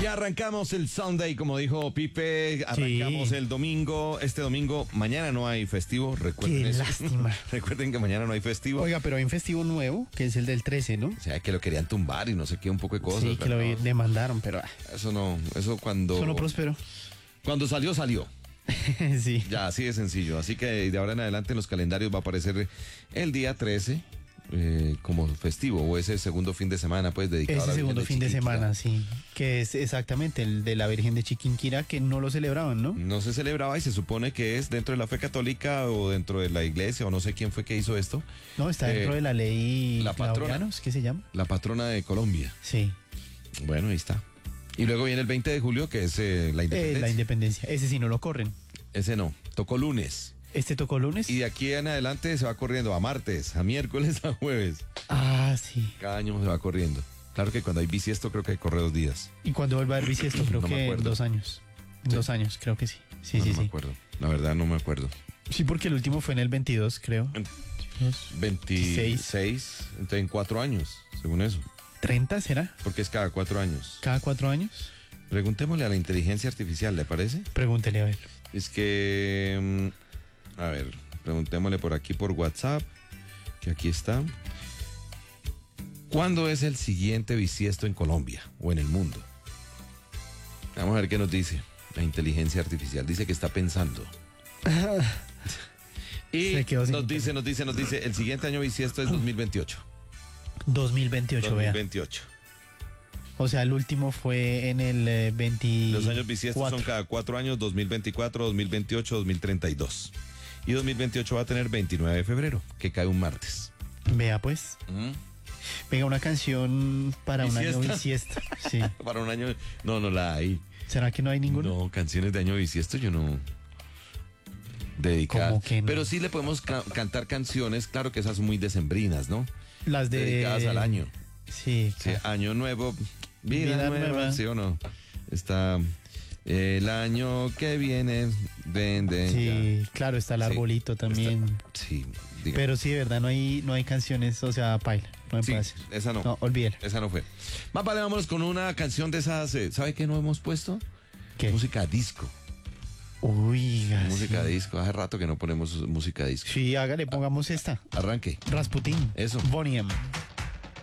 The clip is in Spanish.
Ya arrancamos el Sunday, como dijo Pipe, arrancamos el domingo. Este domingo, mañana no hay festivo, recuerden Qué eso. lástima. Recuerden que mañana no hay festivo. Oiga, pero hay un festivo nuevo, que es el del 13, ¿no? O sea, que lo querían tumbar y no sé qué, un poco de cosas. Sí, que lo pero demandaron, pero eso no, eso cuando... eso no prosperó. Cuando salió, salió. Sí. Ya, así de sencillo. Así que de ahora en adelante en los calendarios va a aparecer el día 13 como festivo, o ese segundo fin de semana, pues dedicado a Ese la Virgen segundo fin de Chiquinquirá. semana, sí. Que es exactamente el de la Virgen de Chiquinquirá, que no lo celebraban, ¿no? No se celebraba y se supone que es dentro de la fe católica o dentro de la iglesia, o no sé quién fue que hizo esto. No, está dentro de la ley la patrona. Claudianos, ¿qué se llama? La patrona de Colombia. Sí. Bueno, ahí está. Y luego viene el 20 de julio, que es la independencia. La independencia. Ese sí no lo corren. Ese no, tocó lunes. Este tocó lunes. Y de aquí en adelante se va corriendo a martes, a miércoles, a jueves. Ah, sí. Cada año se va corriendo. Claro que cuando hay bisiesto creo que hay corre 2 días. ¿Y cuando vuelva a haber bisiesto? Creo No me que en acuerdo. 2 años. En Sí. 2 años, creo que sí. Sí, No, sí, no me sí. acuerdo. La verdad no me acuerdo. Sí, porque el último fue en el 22, creo. 26, entonces en 4 años, según eso. ¿30 será? Porque es cada 4 años. ¿Cada 4 años? Preguntémosle a la inteligencia artificial, ¿le parece? Pregúntele a ver. Es que, a ver, preguntémosle por aquí por WhatsApp, que aquí está. ¿Cuándo es el siguiente bisiesto en Colombia o en el mundo? Vamos a ver qué nos dice la inteligencia artificial. Dice que está pensando. Y Se quedó sin nos dice, el siguiente año bisiesto es 2028. 2028, vea. 2028. O sea, el último fue en el 20. Los años bisiestos son cada 4 años, 2024, 2028, 2032. Y 2028 va a tener 29 de febrero, que cae un martes. Vea, pues. Venga, una canción para un año bisiesto. Sí. Para un año, no la hay. ¿Será que no hay ninguna? No, canciones de año bisiesto yo no dedicar. ¿Cómo que no? Pero sí le podemos cantar canciones, claro que esas son muy decembrinas, ¿no? Las de. Dedicadas al año. Sí, Sí, claro. año nuevo, vida nueva, ¿sí o no? Está el año que viene, ven, Sí, claro, está el Sí, arbolito también. sí, diga. Pero sí, de verdad, no hay canciones, o sea, paila. No me Sí, puede hacer. esa no. No, olvídela. Esa no fue. Más vale, vámonos con una canción de esas, ¿sabe qué no hemos puesto? ¿Qué? Música disco. Uy, Música disco, hace rato que no ponemos música disco. Sí, hágale, pongamos esta. Arranque. Rasputín. Eso. Bonnie M.